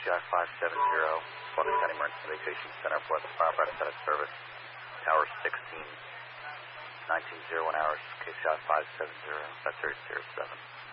KCI 570, Florida County Emergency Communication Center, Florida Fire Apparatus out of service, Tower 16, 1901 hours, KCI 570, that's 007.